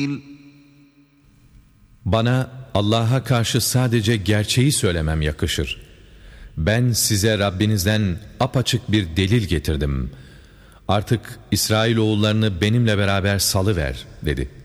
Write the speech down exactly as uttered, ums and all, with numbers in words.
Bana Allah'a karşı sadece gerçeği söylemem yakışır. Ben size Rabbinizden apaçık bir delil getirdim. Artık İsrailoğullarını benimle beraber salıver dedi.